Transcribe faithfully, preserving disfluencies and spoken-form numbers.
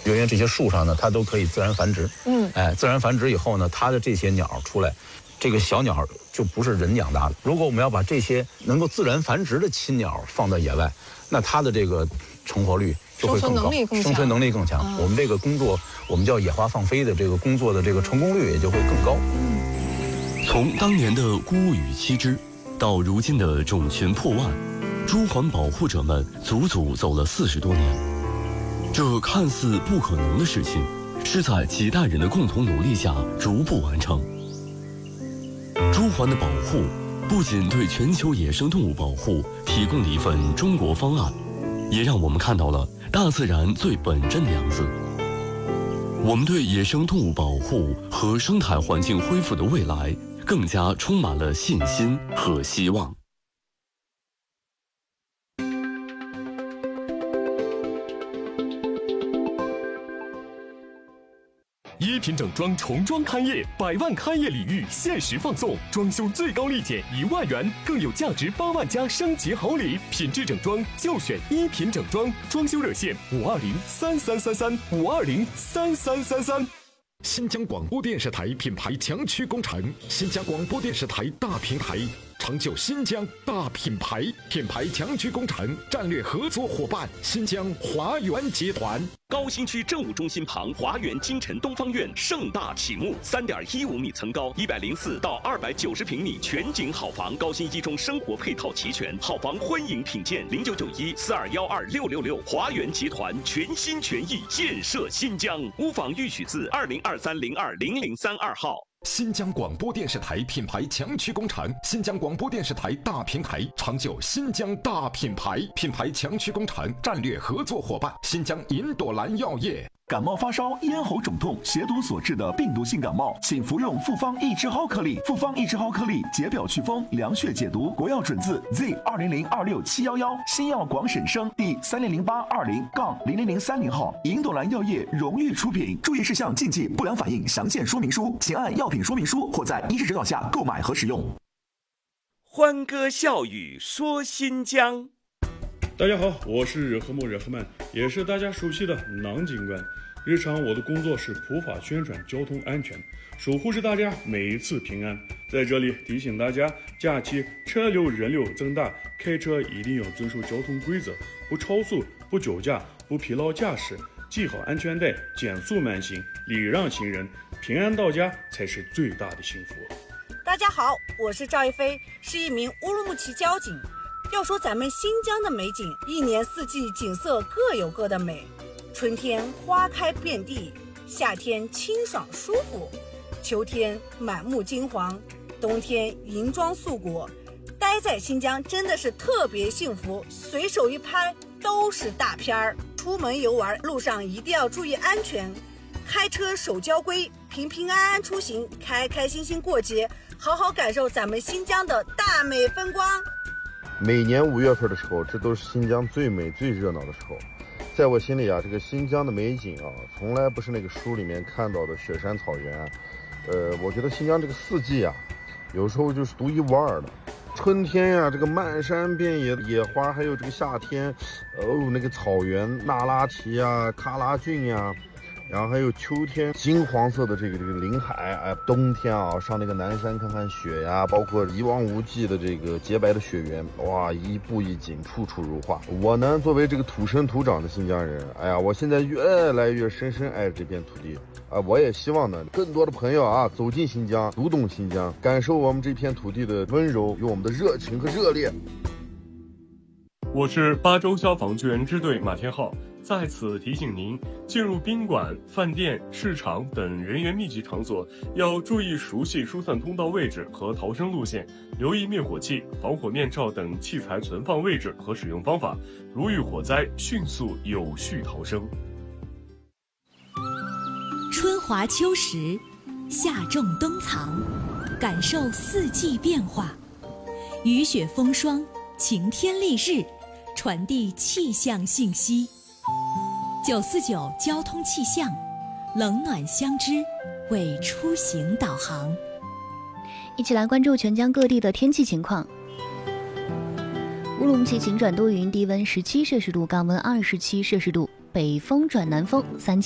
因为这些树上呢，它都可以自然繁殖。嗯，哎，自然繁殖以后呢，它的这些鸟出来，这个小鸟就不是人养大的。如果我们要把这些能够自然繁殖的亲鸟放到野外，那它的这个成活率就会更高，生存能力更强。我们这个工作，我们叫野花放飞的这个工作的这个成功率也就会更高。 从当年的孤羽七只，到如今的种群破万，朱鹮保护者们足足走了四十多年。这看似不可能的事情，是在几代人的共同努力下逐步完成。朱鹮的保护不仅对全球野生动物保护提供了一份中国方案，也让我们看到了大自然最本真的样子。我们对野生动物保护和生态环境恢复的未来更加充满了信心和希望。 一品整装重装开业，百万开业礼遇限时放送，装修最高立减一万元，更有价值八万加升级好礼。品质整装就选一品整装，装修热线五二零三三三三五二零三三三三。 新疆广播电视台品牌强驱工程，新疆广播电视台大平台，成就新疆大品牌。品牌强驱工程战略合作伙伴新疆华源集团。 高新区政务中心旁华源金城东方院盛大启幕，三点一五米层高，一百零四到二百九十平米全景好房，高新一中生活配套齐全，好房欢迎品鉴。零九九一四二幺二六六六，华源集团全心全意建设新疆。屋房预取自二零二三零二零零三二号。 新疆广播电视台品牌强驱工程，新疆广播电视台大平台，成就新疆大品牌。品牌强驱工程战略合作伙伴新疆银朵兰药业。 感冒发烧、咽喉肿痛、血毒所致的病毒性感冒，请服用复方益智蒿颗粒。复方益智蒿颗粒解表祛风、凉血解毒，国药准字 Z 二零零二六七幺幺，新药广审生第三零零八二零杠零零零三零号，银朵兰药业荣誉出品。注意事项、禁忌、不良反应详见说明书，请按药品说明书或在医师指导下购买和使用。 欢歌笑语说新疆。 大家好，我是热合木热合曼，也是大家熟悉的囊警官。日常我的工作是普法宣传交通安全，守护着大家每一次平安。在这里提醒大家，假期车流人流增大，开车一定要遵守交通规则，不超速、不酒驾、不疲劳驾驶，系好安全带，减速慢行，礼让行人，平安到家才是最大的幸福。 大家好，我是赵一飞，是一名乌鲁木齐交警。要说咱们新疆的美景，一年四季景色各有各的美。春天花开遍地，夏天清爽舒服，秋天满目金黄，冬天银装素裹。待在新疆真的是特别幸福，随手一拍都是大片儿。出门游玩路上一定要注意安全，开车守交规，平平安安出行，开开心心过节，好好感受咱们新疆的大美风光。 每年五月份的时候，这都是新疆最美最热闹的时候。在我心里啊，这个新疆的美景啊，从来不是那个书里面看到的雪山草原。呃，我觉得新疆这个四季啊，有时候就是独一无二的。春天呀、啊，这个漫山遍野的野花，还有这个夏天，哦，那个草原那拉提啊、喀拉峻呀。然后还有秋天金黄色的这个这个林海，哎，冬天啊上那个南山看看雪呀，包括一望无际的这个洁白的雪原，哇，一步一景，处处如画。我呢，作为这个土生土长的新疆人，哎呀，我现在越来越深深爱这片土地啊！我也希望呢，更多的朋友啊走进新疆，读懂新疆，感受我们这片土地的温柔，有我们的热情和热烈。 我是巴州消防救援支队马天浩，在此提醒您，进入宾馆、饭店、市场等人员密集场所，要注意熟悉疏散通道位置和逃生路线，留意灭火器、防火面罩等器材存放位置和使用方法，如遇火灾，迅速有序逃生。 春华秋实，夏种冬藏，感受四季变化，雨雪风霜，晴天丽日，传递气象信息。九四九交通气象，冷暖相知，为出行导航。 一起来关注全疆各地的天气情况。乌鲁木齐晴转多云，低温十七摄氏度，高温二十七摄氏度，北风转南风三